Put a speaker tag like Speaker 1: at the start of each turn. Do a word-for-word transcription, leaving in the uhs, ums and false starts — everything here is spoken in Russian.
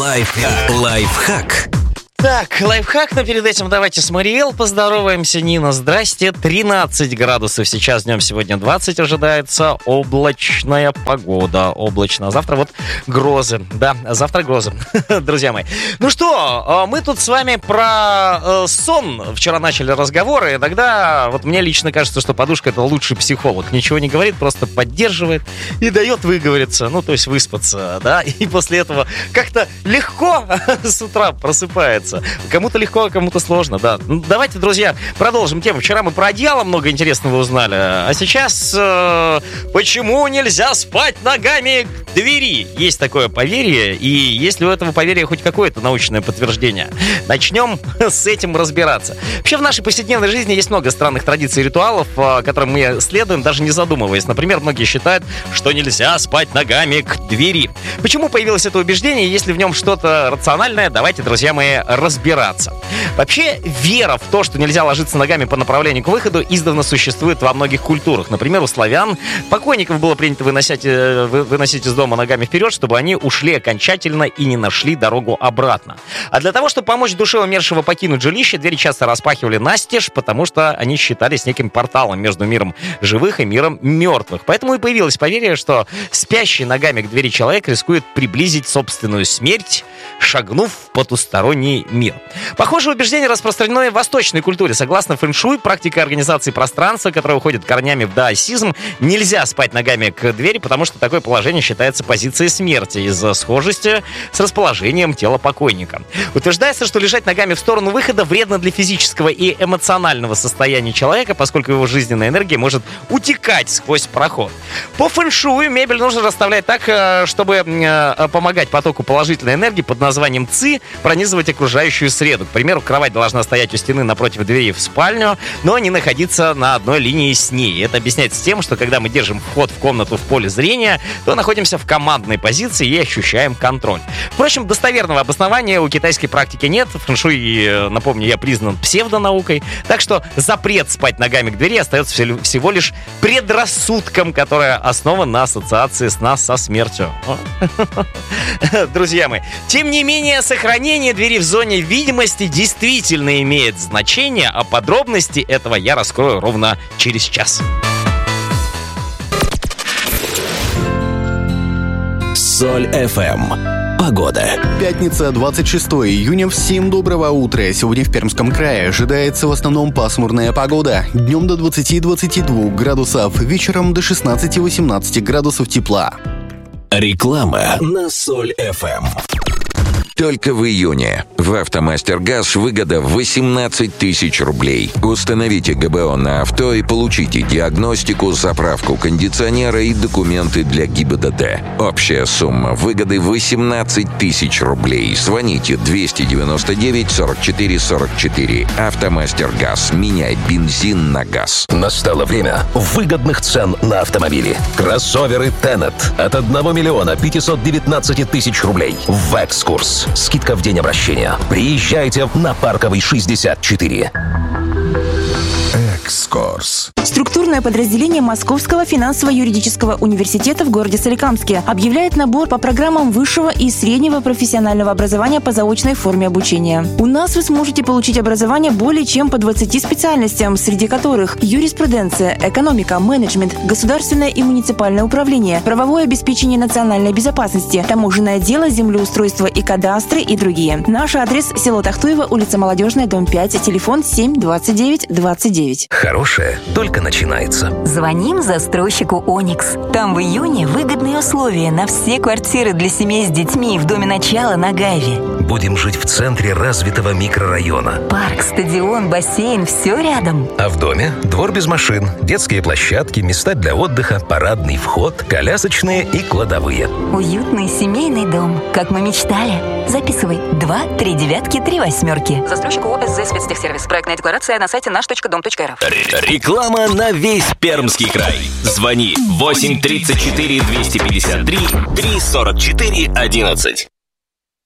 Speaker 1: Лайфхак. Лайфхак.
Speaker 2: Так, лайфхак, но перед этим давайте с Мариэл поздороваемся. Нина, здрасте. тринадцать градусов сейчас, днем сегодня двадцать ожидается. Облачная погода. Облачно. Завтра вот грозы. Да, завтра грозы, друзья мои. Ну что, мы тут с вами про сон вчера начали разговоры. Иногда, вот мне лично кажется, что подушка — это лучший психолог. Ничего не говорит, просто поддерживает и дает выговориться, ну, то есть выспаться, да. И после этого как-то легко с утра просыпается. Кому-то легко, а кому-то сложно, да. Ну, давайте, друзья, продолжим тему. Вчера мы про одеяло много интересного узнали, а сейчас э, почему нельзя спать ногами к двери? Есть такое поверье, и есть ли у этого поверья хоть какое-то научное подтверждение? Начнем с этим разбираться. Вообще, в нашей повседневной жизни есть много странных традиций и ритуалов, которым мы следуем, даже не задумываясь. Например, многие считают, что нельзя спать ногами к двери. Почему появилось это убеждение? Если в нем что-то рациональное, давайте, друзья мои, разбираться. Вообще, вера в то, что нельзя ложиться ногами по направлению к выходу, издавна существует во многих культурах. Например, у славян покойников было принято выносить, выносить из дома ногами вперед, чтобы они ушли окончательно и не нашли дорогу обратно. А для того, чтобы помочь душе умершего покинуть жилище, двери часто распахивали настежь, потому что они считались неким порталом между миром живых и миром мертвых. Поэтому и появилось поверье, что спящий ногами к двери человек рискует приблизить собственную смерть, шагнув в потусторонний мир. Похожее убеждение распространено и в восточной культуре. Согласно фэн-шуй, практика организации пространства, которая уходит корнями в даосизм, нельзя спать ногами к двери, потому что такое положение считается позицией смерти из-за схожести с расположением тела покойника. Утверждается, что лежать ногами в сторону выхода вредно для физического и эмоционального состояния человека, поскольку его жизненная энергия может утекать сквозь проход. По фэн-шую мебель нужно расставлять так, чтобы помогать потоку положительной энергии под названием ци пронизывать окружающую среду. К примеру, кровать должна стоять у стены напротив двери в спальню, но не находиться на одной линии с ней. Это объясняется тем, что когда мы держим вход в комнату в поле зрения, то находимся в командной позиции и ощущаем контроль. Впрочем, достоверного обоснования у китайской практики нет. Фэн-шуй, напомню, я признан псевдонаукой, так что запрет спать ногами к двери остается всего лишь предрассудком, который основан на ассоциации сна со смертью. Друзья мои, тем не менее, сохранение двери в зоне видимости действительно имеет значение, а подробности этого я раскрою ровно через час.
Speaker 1: Соль эф эм. Погода.
Speaker 3: Пятница, двадцать шестое июня. Всем доброго утра. Сегодня в Пермском крае ожидается в основном пасмурная погода. Днем до двадцати-двадцати двух градусов, вечером до шестнадцати-восемнадцати градусов тепла.
Speaker 1: Реклама на Соль эф эм.
Speaker 4: Только в июне в «Автомастер-Газ» выгода восемнадцать тысяч рублей. Установите гэ бэ о на авто и получите диагностику, заправку кондиционера и документы для гэ и бэ дэ тэ. Общая сумма выгоды восемнадцать тысяч рублей. Звоните двести девяносто девять сорок четыре сорок четыре. «Автомастер-Газ». Меняй бензин на газ.
Speaker 5: Настало время выгодных цен на автомобили. Кроссоверы Тенет от одного миллиона пятисот девятнадцати тысяч рублей. В «Экскурс». Скидка в день обращения. Приезжайте на Парковой шестьдесят четыре.
Speaker 6: Экскурс.
Speaker 7: Структурное подразделение Московского финансово-юридического университета в городе Соликамске объявляет набор по программам высшего и среднего профессионального образования по заочной форме обучения. У нас вы сможете получить образование более чем по двадцати специальностям, среди которых юриспруденция, экономика, менеджмент, государственное и муниципальное управление, правовое обеспечение национальной безопасности, таможенное дело, землеустройство и кадастры и другие. Наш адрес – село Тахтуево, улица Молодежная, дом пять, телефон семь двадцать девять двадцать девять.
Speaker 5: Хорошее только начинается.
Speaker 8: Звоним застройщику «Оникс». Там в июне выгодные условия на все квартиры для семей с детьми в доме начала на Гайве.
Speaker 5: Будем жить в центре развитого микрорайона.
Speaker 8: Парк, стадион, бассейн – все рядом.
Speaker 5: А в доме двор без машин, детские площадки, места для отдыха, парадный вход, колясочные и кладовые.
Speaker 8: Уютный семейный дом, как мы мечтали. Записывай. Два, три девятки, три восьмерки.
Speaker 9: Застройщик ООО «СЗ Спецтехсервис». Проектная декларация на сайте наш точка дом точка эр эф.
Speaker 1: Реклама на весь Пермский край. Звони восемь тридцать четыре двести пятьдесят три три сорок четыре одиннадцать.